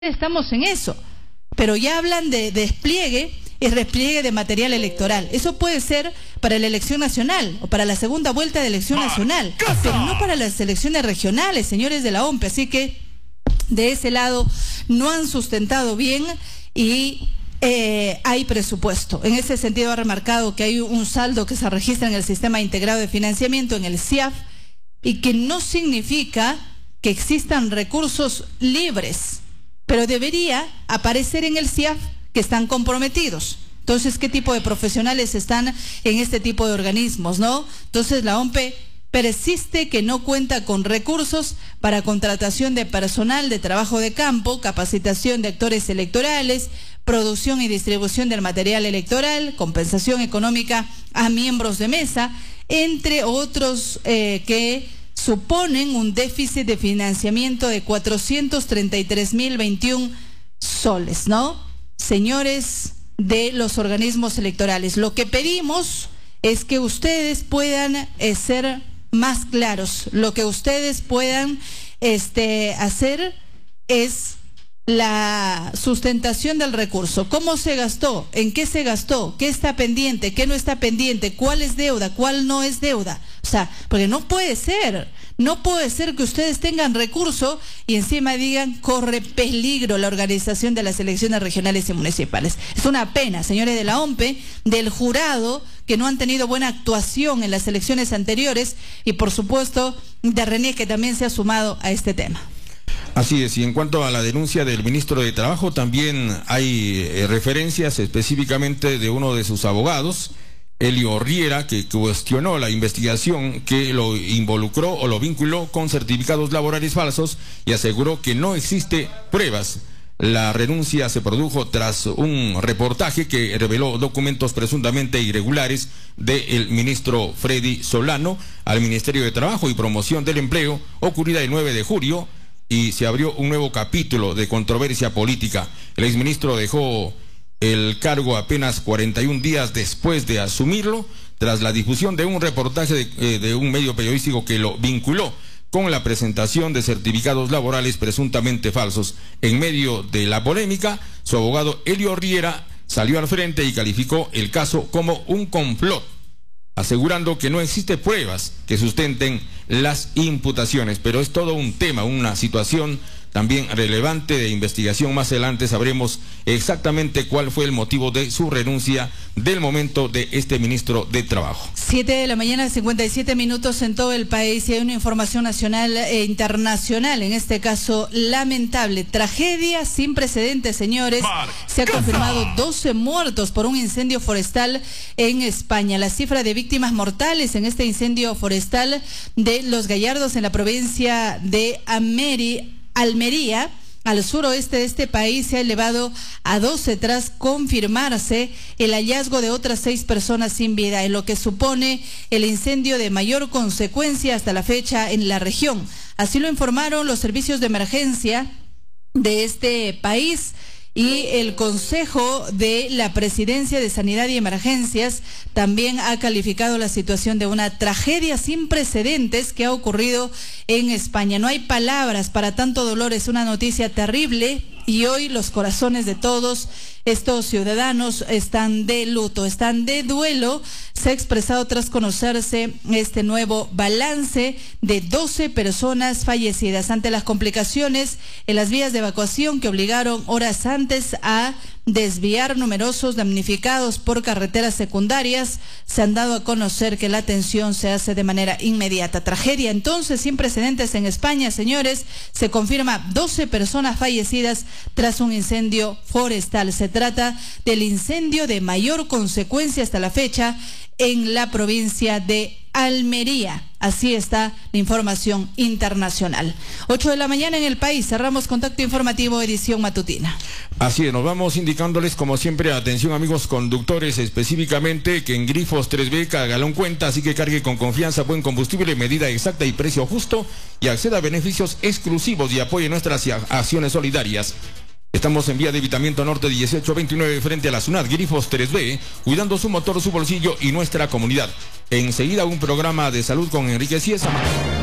estamos en eso, pero ya hablan de despliegue y repliegue de material electoral. Eso puede ser para la elección nacional o para la segunda vuelta de elección nacional, pero no para las elecciones regionales, señores de la OMPE. Así que de ese lado no han sustentado bien y hay presupuesto. En ese sentido ha remarcado que hay un saldo que se registra en el Sistema Integrado de Financiamiento, en el SIAF, y que no significa que existan recursos libres, pero debería aparecer en el SIAF que están comprometidos. Entonces, ¿qué tipo de profesionales están en este tipo de organismos, no? Entonces, la OMPE persiste que no cuenta con recursos para contratación de personal de trabajo de campo, capacitación de actores electorales, producción y distribución del material electoral, compensación económica a miembros de mesa, entre otros que suponen un déficit de financiamiento de 433.021 soles, ¿no? Señores de los organismos electorales, lo que pedimos es que ustedes puedan ser más claros. Lo que ustedes puedan hacer es la sustentación del recurso. ¿Cómo se gastó? ¿En qué se gastó? ¿Qué está pendiente? ¿Qué no está pendiente? ¿Cuál es deuda? ¿Cuál no es deuda? O sea, porque no puede ser que ustedes tengan recurso y encima digan corre peligro la organización de las elecciones regionales y municipales. Es una pena, señores de la OMPE, del jurado, que no han tenido buena actuación en las elecciones anteriores, y por supuesto de René, que también se ha sumado a este tema. Así es, y en cuanto a la denuncia del ministro de Trabajo, también hay referencias específicamente de uno de sus abogados, Elio Riera, que cuestionó la investigación que lo involucró o lo vinculó con certificados laborales falsos y aseguró que no existe pruebas. La renuncia se produjo tras un reportaje que reveló documentos presuntamente irregulares del ministro Freddy Solano al Ministerio de Trabajo y Promoción del Empleo, ocurrida el 9 de julio, y se abrió un nuevo capítulo de controversia política. El exministro dejó el cargo apenas 41 días después de asumirlo, tras la difusión de un reportaje de un medio periodístico que lo vinculó con la presentación de certificados laborales presuntamente falsos. En medio de la polémica, su abogado Elio Riera salió al frente y calificó el caso como un complot, asegurando que no existe pruebas que sustenten las imputaciones. Pero es todo un tema, una situación también relevante de investigación. Más adelante sabremos exactamente cuál fue el motivo de su renuncia del momento de este ministro de Trabajo. 7:57 a.m. en todo el país, y hay una información nacional e internacional, en este caso lamentable. Tragedia sin precedentes, señores. Se ha confirmado 12 muertos por un incendio forestal en España. La cifra de víctimas mortales en este incendio forestal de Los Gallardos, en la provincia de Almería, al suroeste de este país, se ha elevado a 12 tras confirmarse el hallazgo de otras 6 personas sin vida, en lo que supone el incendio de mayor consecuencia hasta la fecha en la región. Así lo informaron los servicios de emergencia de este país. Y el Consejo de la Presidencia de Sanidad y Emergencias también ha calificado la situación de una tragedia sin precedentes que ha ocurrido en España. No hay palabras para tanto dolor, es una noticia terrible, y hoy los corazones de todos estos ciudadanos están de luto, están de duelo. Se ha expresado tras conocerse este nuevo balance de 12 personas fallecidas ante las complicaciones en las vías de evacuación que obligaron horas antes a desviar numerosos damnificados por carreteras secundarias. Se han dado a conocer que la atención se hace de manera inmediata. Tragedia entonces sin precedentes en España, señores. Se confirma 12 personas fallecidas tras un incendio forestal. Se trata del incendio de mayor consecuencia hasta la fecha en la provincia de Almería. Así está la información internacional. 8 a.m. en el país. Cerramos contacto informativo, edición matutina. Así es, nos vamos indicándoles como siempre, atención amigos conductores, específicamente que en Grifos 3B cada galón cuenta, así que cargue con confianza, buen combustible, medida exacta y precio justo, y acceda a beneficios exclusivos y apoye nuestras acciones solidarias. Estamos en vía de Evitamiento Norte 1829 frente a la SUNAT. Grifos 3B, cuidando su motor, su bolsillo y nuestra comunidad. Enseguida un programa de salud con Enrique Ciesa.